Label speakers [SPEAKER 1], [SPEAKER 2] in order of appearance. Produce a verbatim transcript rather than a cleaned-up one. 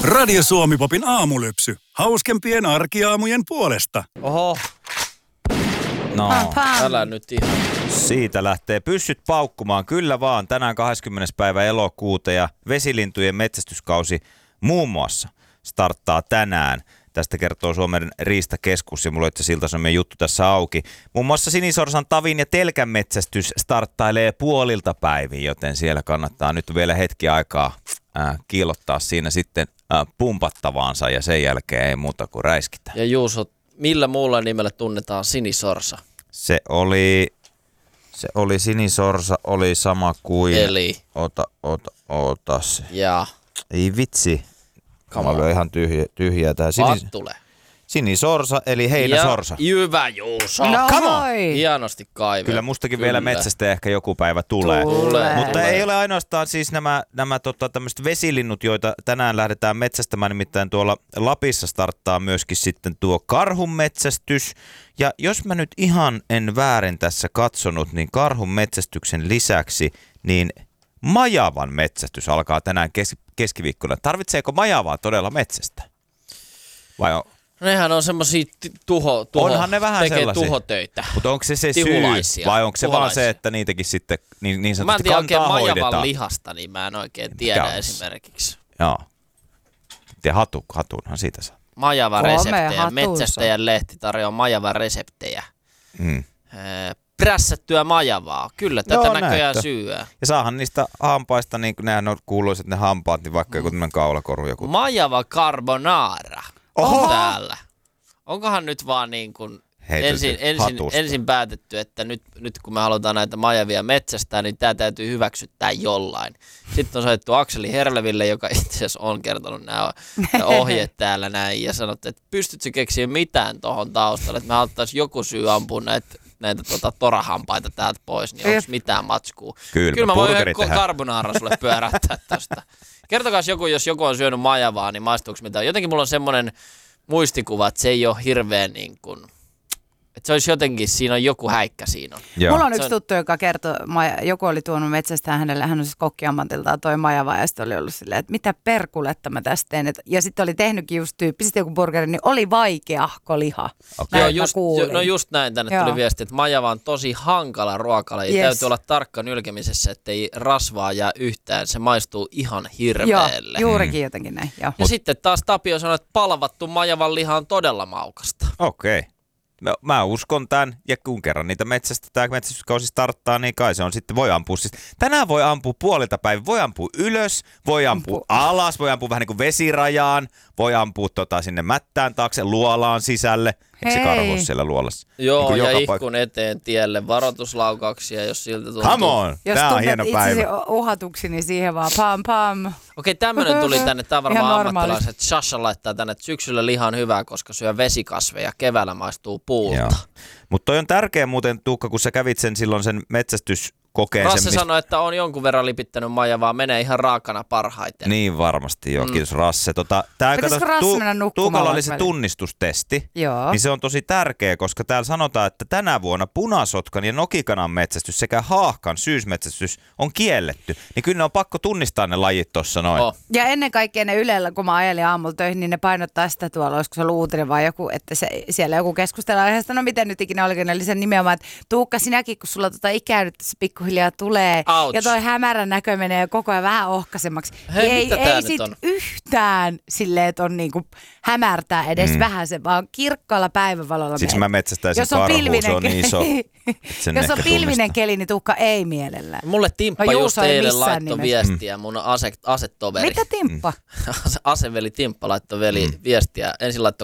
[SPEAKER 1] Radio Suomi-popin aamulypsy. Hauskempien arkiaamujen puolesta.
[SPEAKER 2] Oho.
[SPEAKER 3] No,
[SPEAKER 2] älä nyt ihan.
[SPEAKER 3] Siitä lähtee pyssyt paukkumaan. Kyllä vaan, tänään kahdeskymmenes päivä elokuuta ja vesilintujen metsästyskausi muun muassa starttaa tänään. Tästä kertoo Suomen riistakeskus ja mulla on itse Siltasanomien juttu tässä auki. Muun muassa sinisorsan, tavin ja telkän metsästys starttailee puolilta päivin, joten siellä kannattaa nyt vielä hetki aikaa äh, kiilottaa siinä sitten äh, pumpattavaansa ja sen jälkeen ei muuta kuin räiskitä.
[SPEAKER 2] Ja Juuso, millä muulla nimellä tunnetaan sinisorsa?
[SPEAKER 3] Se oli, se oli sinisorsa, oli sama kuin...
[SPEAKER 2] Eli?
[SPEAKER 3] Ota, ota, ota se.
[SPEAKER 2] Ja?
[SPEAKER 3] Ei vitsi. Mä olen ihan tyhjä, tyhjää tää. Sinis,
[SPEAKER 2] tulee.
[SPEAKER 3] Sinisorsa, eli heinäsorsa.
[SPEAKER 2] Ja hyvä Juuso.
[SPEAKER 4] No
[SPEAKER 3] Come on.
[SPEAKER 2] Hienosti kaivettu.
[SPEAKER 3] Kyllä mustakin
[SPEAKER 2] Kyllä.
[SPEAKER 3] vielä metsästä ehkä joku päivä tulee.
[SPEAKER 2] Tulee.
[SPEAKER 3] Mutta
[SPEAKER 2] Tulee.
[SPEAKER 3] ei ole ainoastaan siis nämä, nämä tota, tämmöiset vesilinnut, joita tänään lähdetään metsästämään, nimittäin tuolla Lapissa starttaa myöskin sitten tuo karhun metsästys. Ja jos mä nyt ihan en väärin tässä katsonut, niin karhun metsästyksen lisäksi, niin majavan metsästys alkaa tänään kes- keskiviikkona. Tarvitseeko majavaa todella metsästä? Vai on?
[SPEAKER 2] Nehän on semmosia t- tuho, tuho,
[SPEAKER 3] Onhan ne vähän
[SPEAKER 2] tekee
[SPEAKER 3] sellaisia.
[SPEAKER 2] tuhotöitä.
[SPEAKER 3] Mutta onko se se syy,
[SPEAKER 2] Tihulaisia.
[SPEAKER 3] vai onko se vaan
[SPEAKER 2] Tuholaisia.
[SPEAKER 3] se, että niitäkin sitten niin, niin
[SPEAKER 2] Mä en
[SPEAKER 3] sanotusti
[SPEAKER 2] tiedä oikein
[SPEAKER 3] kantaa
[SPEAKER 2] majavan
[SPEAKER 3] hoidetaan?
[SPEAKER 2] lihasta, niin mä en oikein tiedä
[SPEAKER 3] Mikä on?
[SPEAKER 2] esimerkiksi.
[SPEAKER 3] Joo. Ja hatu, hatunhan siitä saa.
[SPEAKER 2] Majavan
[SPEAKER 4] Komea
[SPEAKER 2] reseptejä.
[SPEAKER 4] hatunsa.
[SPEAKER 2] Metsästäjän lehti tarjoaa majavan reseptejä.
[SPEAKER 3] Mm.
[SPEAKER 2] Öö, prässättyä majavaa. Kyllä, tätä
[SPEAKER 3] Joo,
[SPEAKER 2] näköjään
[SPEAKER 3] näyttö.
[SPEAKER 2] syyää.
[SPEAKER 3] Ja saahan niistä hampaista, niin kuin nehän on kuuluiset ne hampaat, niin vaikka joku tämmöinen kaulakoru joku.
[SPEAKER 2] Majava carbonara
[SPEAKER 3] Oho.
[SPEAKER 2] on täällä. Onkohan nyt vaan niin kuin
[SPEAKER 3] Heitelty
[SPEAKER 2] ensin, ensin,
[SPEAKER 3] hatusta.
[SPEAKER 2] ensin päätetty, että nyt, nyt kun me halutaan näitä majavia metsästää, niin tämä täytyy hyväksyttää jollain. Sitten on soittu Akseli Herleville, joka itse asiassa on kertonut nämä ohjeet täällä näin ja sanottu, että pystytkö keksiä mitään tuohon taustalle, että me haluttaisiin joku syy ampua näitä, näitä tota, torahampaita täältä pois, niin onko mitään matskua?
[SPEAKER 3] Kyllä,
[SPEAKER 2] Kyllä mä voin yhden
[SPEAKER 3] burgerit tehdään.
[SPEAKER 2] carbonara sulle pyörättää tosta. Kertokaas joku, jos joku on syönyt majavaa, niin maistuuko mitään? Jotenkin mulla on semmoinen muistikuva, että se ei ole hirveän niin kuin, että se olisi jotenkin, siinä on joku häikkä siinä on.
[SPEAKER 3] Joo.
[SPEAKER 4] Mulla on
[SPEAKER 2] Se
[SPEAKER 4] yksi
[SPEAKER 2] on-
[SPEAKER 4] tuttu, joka kertoi, maja- joku oli tuonut metsästään hänelle, hän on siis kokkiammatiltaan toi majava, ja sitten oli ollut silleen, että mitä perkuletta mä tästä teen. Et, ja sitten oli tehnytkin just tyyppisesti joku burgeri, niin oli vaikeahko liha.
[SPEAKER 3] Okei.
[SPEAKER 2] Joo,
[SPEAKER 4] Näin mä
[SPEAKER 2] just,
[SPEAKER 4] kuulin.
[SPEAKER 2] no just näin, tänne
[SPEAKER 4] Joo.
[SPEAKER 2] tuli viesti, että majava on tosi hankala ruokala. Ja
[SPEAKER 4] Yes.
[SPEAKER 2] täytyy olla tarkka nylkemisessä, ettei rasvaa jää yhtään. Se maistuu ihan
[SPEAKER 4] Joo,
[SPEAKER 2] hirveelle.
[SPEAKER 4] juurikin jotenkin näin, joo.
[SPEAKER 2] Ja sitten taas Tapio sanoi, että palvattu majavan liha on todella maukasta.
[SPEAKER 3] Okei. Mä, mä uskon tämän, ja kun kerran niitä metsästä tämä metsästyskausi starttaa, niin kai se on sitten, voi ampua siis. Tänään voi ampua puolilta päivin, voi ampua ylös, voi ampua
[SPEAKER 4] Ampu.
[SPEAKER 3] alas, voi ampua vähän niin kuin vesirajaan, voi ampua tota sinne mättään taakse, luolaan sisälle. Eikö se
[SPEAKER 4] Hei.
[SPEAKER 3] karhu ole siellä luolassa?
[SPEAKER 2] Joo,
[SPEAKER 3] Niin kuin
[SPEAKER 2] ja
[SPEAKER 3] joka
[SPEAKER 2] ihkun
[SPEAKER 3] paik-
[SPEAKER 2] eteen tielle, varoituslaukauksia, jos siltä tuntuu.
[SPEAKER 3] Come on,
[SPEAKER 4] Jos
[SPEAKER 3] tää on
[SPEAKER 4] tunnet
[SPEAKER 3] hieno päivä.
[SPEAKER 4] itsesi uhatuksi, niin siihen vaan pam pam.
[SPEAKER 2] Okei, tämmönen tuli tänne. Tämä on varmaan
[SPEAKER 4] Ihan normaali.
[SPEAKER 2] ammattilaiset. Shasha laittaa tänne, että syksyllä liha on hyvää, koska syö vesikasveja, keväällä maistuu puulta.
[SPEAKER 3] Joo. Mutta toi on tärkeä muuten, Tuukka, kun sä kävit sen silloin sen metsästyskokeen.
[SPEAKER 2] Rasse
[SPEAKER 3] sen, mistä-
[SPEAKER 2] sanoi, että on jonkun verran lipittänyt majavaa, menee ihan raakana parhaiten.
[SPEAKER 3] Niin varmasti, joo.
[SPEAKER 2] Mm.
[SPEAKER 3] Kiitos Rasse. Tota, tää,
[SPEAKER 4] Pitäisikö Rasse mennä nukkumaan
[SPEAKER 3] Tuukalla oli se
[SPEAKER 4] välillä?
[SPEAKER 3] tunnistustesti.
[SPEAKER 4] Joo.
[SPEAKER 3] Niin se on tosi tärkeä, koska täällä sanotaan, että tänä vuonna punasotkan ja nokikanan metsästys sekä haahkan syysmetsästys on kielletty. Niin kyllä ne on pakko tunnistaa ne lajit tuossa noin.
[SPEAKER 2] Oh.
[SPEAKER 4] Ja ennen kaikkea ne Ylellä, kun mä ajelin aamulla töihin, niin ne painottaa sitä tuolla, olisiko se ollut uutinen vai joku, että se, siellä joku keskustellaan aiheesta, no miten nyt ikinä olikin, eli sen nimenomaan, että Tuukka sinäkin, kun sulla tota ikää nyt tässä pikkuhiljaa tulee,
[SPEAKER 2] Ouch.
[SPEAKER 4] ja toi hämärän näkö menee koko ajan vähän ohkaisemmaksi,
[SPEAKER 2] Hei,
[SPEAKER 4] niin
[SPEAKER 2] mitä
[SPEAKER 4] ei,
[SPEAKER 2] tää
[SPEAKER 4] ei
[SPEAKER 2] nyt
[SPEAKER 4] sit
[SPEAKER 2] on?
[SPEAKER 4] yhtään silleen, että on niinku hämärtää edes
[SPEAKER 3] Mm.
[SPEAKER 4] vähän se, vaan kirkkaalla päivänvalolla.
[SPEAKER 3] Siksi
[SPEAKER 4] menet.
[SPEAKER 3] mä metsästäisin
[SPEAKER 4] Jos on
[SPEAKER 3] karhua, se
[SPEAKER 4] pilvinen
[SPEAKER 3] on niin iso.
[SPEAKER 4] keli,
[SPEAKER 3] että sen
[SPEAKER 4] jos on
[SPEAKER 3] ehkä
[SPEAKER 4] pilvinen
[SPEAKER 3] tunnistaa.
[SPEAKER 4] keli, niin Tuukka ei mielellään.
[SPEAKER 2] Mulle Timppa
[SPEAKER 4] No
[SPEAKER 2] just
[SPEAKER 4] Juuso ei
[SPEAKER 2] eilen
[SPEAKER 4] missään
[SPEAKER 2] laittoi
[SPEAKER 4] nimessä.
[SPEAKER 2] viestiä, mun ase, asetoveri.
[SPEAKER 4] Mitä Timppa?
[SPEAKER 2] Aseveli Timppa laittoi veli
[SPEAKER 3] Mm.
[SPEAKER 2] viestiä. Ensin laittoi